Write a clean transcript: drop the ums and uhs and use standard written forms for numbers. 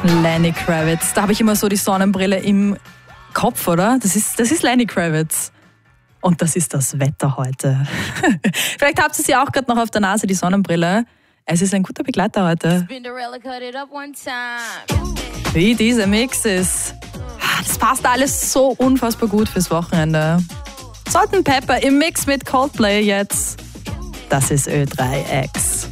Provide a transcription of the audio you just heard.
Lenny Kravitz. Da habe ich immer so die Sonnenbrille im Kopf, oder? Das ist Lenny Kravitz. Und das ist das Wetter heute. Vielleicht habt ihr sie auch gerade noch auf der Nase, die Sonnenbrille. Es ist ein guter Begleiter heute. Wie dieser Mix ist. Das passt alles so unfassbar gut fürs Wochenende. Salt & Pepper im Mix mit Coldplay jetzt. Das ist Ö3X.